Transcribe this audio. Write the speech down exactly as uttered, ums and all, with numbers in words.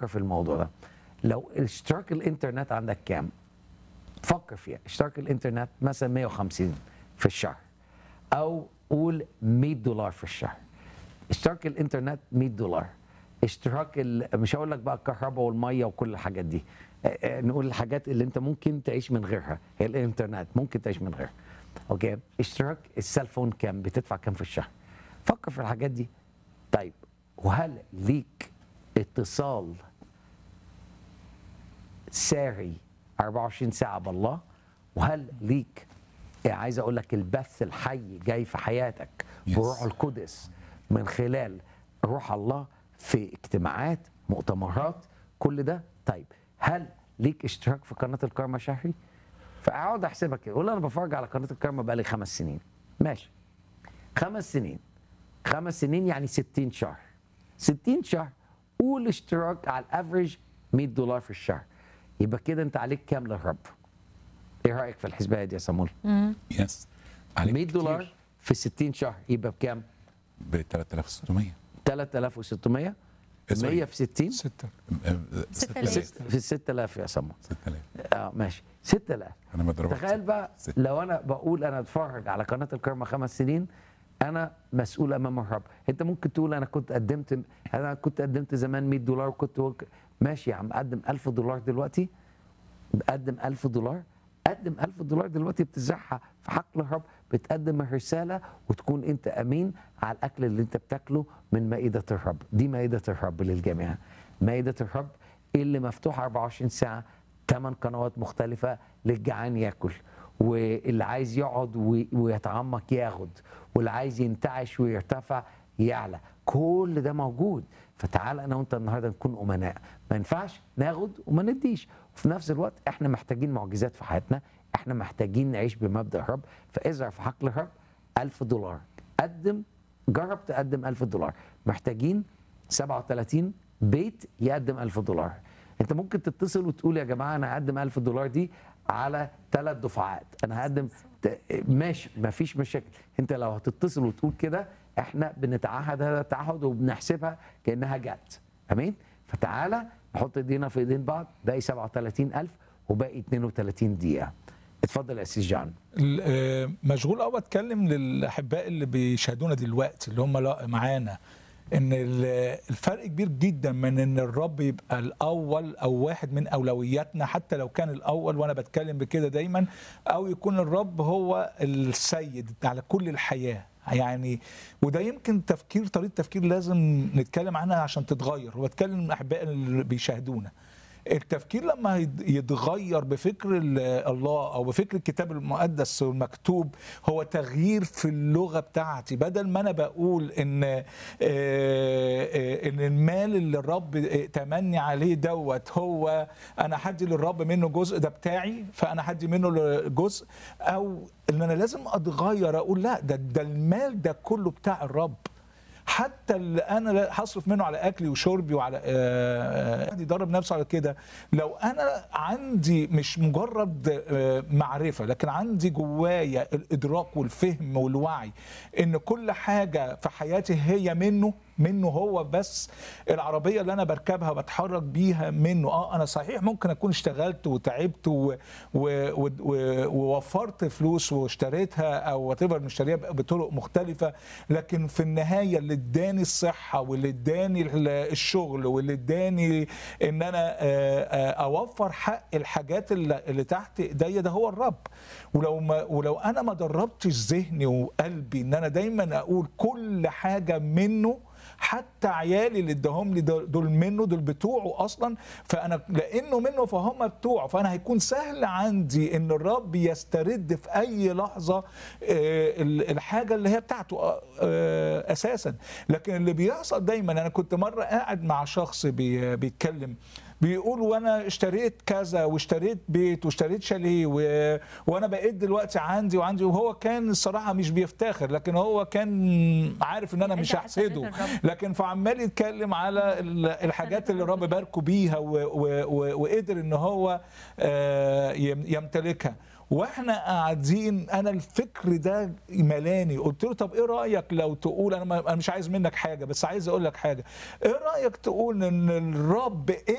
فكر في الموضوع ده. لو اشتراك الانترنت عندك كام؟ فكر فيها. اشتراك الانترنت مثلا مية وخمسين في الشهر، او قول مية دولار في الشهر. اشتراك الانترنت مية دولار. اشتراك ال... مش هقول لك بقى الكهرباء والميه وكل الحاجات دي، اه اه نقول الحاجات اللي انت ممكن تعيش من غيرها. هي الانترنت ممكن تعيش من غيرها. اوكي، اشتراك السيلفون كام؟ بتدفع كام في الشهر؟ فكر في الحاجات دي. طيب، وهل ليك اتصال ساري أربعة وعشرين ساعة بالله؟ وهل ليك عايز اقول لك البث الحي جاي في حياتك Yes. بروح القدس من خلال روح الله في اجتماعات، مؤتمرات، كل ده؟ طيب، هل ليك اشتراك في قناة الكارما شهري؟ فاقعد احسبك كده، قول انا بفرج على قناة الكارما بقالي خمس سنين. ماشي، خمس سنين خمس سنين يعني ستين شهر. ستين شهر، قول اشتراك على الافريج مية دولار في الشهر، يبقى كده انت عليك كام للرب؟ ايه رايك في الحسبه دي يا صامول؟ يس مية دولار في ستين شهر يبقى بكام؟ ب ثلاثة آلاف وستمية. ثلاثة آلاف وستمية. مية في ستين ستة ستة آلاف. آلاف. في ستة آلاف يا صامول. ستة آلاف. اه ماشي، ستة آلاف. انا مضربك. تخيل بقى لو انا بقول انا اتفرج على قناه الكرمه خمس سنين، انا مسؤول امام الرب. انت ممكن تقول انا كنت قدمت انا كنت قدمت زمان مية دولار وكنت وك... ماشي يا عم، قدم ألف دولار دلوقتي. قدم ألف دولار. قدم ألف دولار دلوقتي بتزرعها في حقل الرب، بتقدم الرساله وتكون انت امين على الاكل اللي انت بتاكله من مائده الرب. دي مائده الرب للجميع. مائده الرب اللي مفتوحه أربعة وعشرين ساعه، ثمان قنوات مختلفه للجعان ياكل، واللي عايز يقعد وي- ويتعمق ياخد، واللي عايز ينتعش ويرتفع يعلى. كل ده موجود. فتعال انا وانت النهارده نكون امناء. ما ينفعش ناخد وما نديش. وفي نفس الوقت احنا محتاجين معجزات في حياتنا، احنا محتاجين نعيش بمبدأ الرب. فازرع في حقل الرب ألف دولار. قدم، جرب تقدم ألف دولار. محتاجين سبعة وثلاثين بيت يقدم ألف دولار. انت ممكن تتصل وتقول يا جماعه انا هقدم ألف دولار دي على ثلاث دفعات. انا هقدم ت- ماشي، مفيش مشاكل. انت لو هتتصل وتقول كده، احنا بنتعهد هذا التعهد وبنحسبها كانها جت. امين. فتعالى نحط ايدينا في ايدين بعض. باقي سبعة وثلاثين ألف وباقي اثنين وثلاثين دقيقه. اتفضل يا سيس جان. ال- آه، مشغول قوي اتكلم للاحباء اللي بيشاهدونا دلوقتي اللي هم لا- معانا ان ال- الفرق كبير جدا من ان الرب يبقى الاول او واحد من اولوياتنا، حتى لو كان الاول وانا بتكلم بكده دايما، او يكون الرب هو السيد على كل الحياه. يعني وده يمكن تفكير طريقه تفكير لازم نتكلم عنها عشان تتغير، وبتكلم الاحباء اللي بيشاهدونا. التفكير لما يد- يتغير بفكر ال- الله او بفكر الكتاب المقدس والمكتوب، هو تغيير في اللغه بتاعتي. بدل ما انا بقول ان آه، آه، ان المال اللي الرب تمني عليه دوت هو انا هدي للرب منه جزء ده بتاعي، فانا هدي منه جزء، او ان انا لازم اتغير اقول لا، ده ده المال ده كله بتاع الرب. حتى اللي انا لا- هصرف منه على اكلي وشربي وعلى آه، آه، يدرب نفسه على كده. لو انا عندي مش مجرد آه، معرفه، لكن عندي جوايا الادراك والفهم والوعي ان كل حاجه في حياتي هي منه منه هو بس. العربيه اللي انا بركبها بتحرك بيها منه. اه انا صحيح ممكن اكون اشتغلت وتعبت و... و... و... و... ووفرت فلوس واشتريتها او whatever، مشتريها بطرق مختلفه، لكن في النهايه اللي اداني الصحه واللي اداني ال- الشغل واللي اداني ان انا آه، آه، اوفر حق الحاجات اللي اللي تحت ايديا ده هو الرب. ولو ما ولو انا ما دربتش ذهني وقلبي ان انا دايما اقول كل حاجه منه، حتى عيالي اللي اداهم لي دول دول منه، دول بتوعه اصلا، فانا لانه منه فهم بتوعه، فانا هيكون سهل عندي ان الرب يسترد في اي لحظه آه، ال- الحاجه اللي هي بتاعته آه، آه، اساسا. لكن اللي بيحصل دايما، انا كنت مره قاعد مع شخص بي- بيتكلم بيقول وانا اشتريت كذا واشتريت بيت واشتريت شاليه و... وانا بقيت دلوقتي عندي وعندي، وهو كان الصراحه مش بيفتخر، لكن هو كان عارف ان انا مش هحسده، لكن فعمال يتكلم على ال- الحاجات اللي الرب باركه بيها و... و... و... وقدر ان هو آه، يم- يمتلكها. واحنا قاعدين انا الفكر ده ملاني. قلت له طب ايه رايك لو تقول، انا ما- انا مش عايز منك حاجه بس عايز اقول لك حاجه، ايه رايك تقول ان الرب